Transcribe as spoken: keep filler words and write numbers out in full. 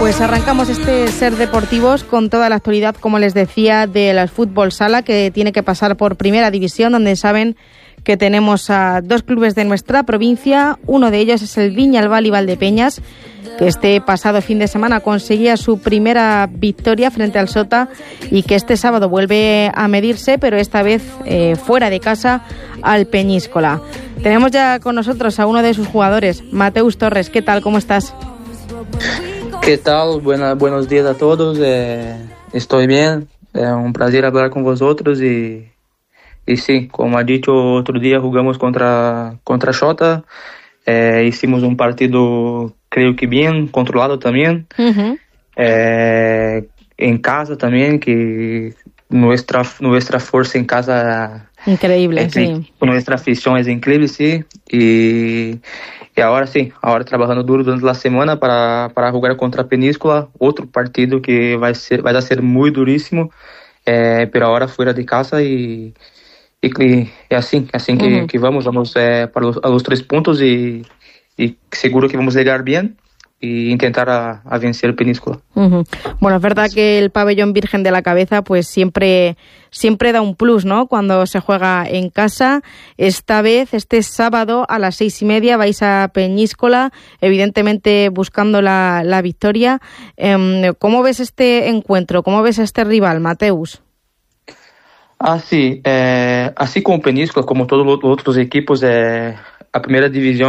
Pues arrancamos este Ser Deportivos con toda la actualidad, como les decía, del fútbol sala, que tiene que pasar por Primera División, donde saben que tenemos a dos clubes de nuestra provincia. Uno de ellos es el Viñalbal y Valdepeñas, que este pasado fin de semana conseguía su primera victoria frente al Sota y que este sábado vuelve a medirse, pero esta vez eh, fuera de casa, al Peñíscola. Tenemos ya con nosotros a uno de sus jugadores, Mateus Torres. ¿Qué tal? ¿Cómo estás? ¿Qué tal? Buena, buenos días a todos. Eh, estoy bien. Es un placer hablar con vosotros y, y sí, como ha dicho, otro día jugamos contra, contra Xota. Eh, hicimos un partido, creo que bien, controlado también. Uh-huh. Eh, en casa también, que nuestra, nuestra fuerza en casa... Increíble, es, sí. Nuestra afición es increíble, sí. Y... Y ahora sí, ahora trabajando duro durante la semana para, para jugar contra Peñíscola, otro partido que va a ser, va a ser muy durísimo, eh, pero ahora fuera de casa y, y, y así, así que, uh-huh. que vamos, vamos eh, para los, a los tres puntos y, y seguro que vamos a llegar bien y intentar a, a vencer el Peñíscola. Uh-huh. Bueno, es verdad que el pabellón Virgen de la Cabeza pues siempre, siempre da un plus, ¿no?, cuando se juega en casa. Esta vez, este sábado a las seis y media vais a Peñíscola, evidentemente buscando la, la victoria. Eh, ¿Cómo ves este encuentro? ¿Cómo ves a este rival, Mateus? Ah, sí, eh, así como Peñíscola, como todos los otros equipos, eh, a Primera División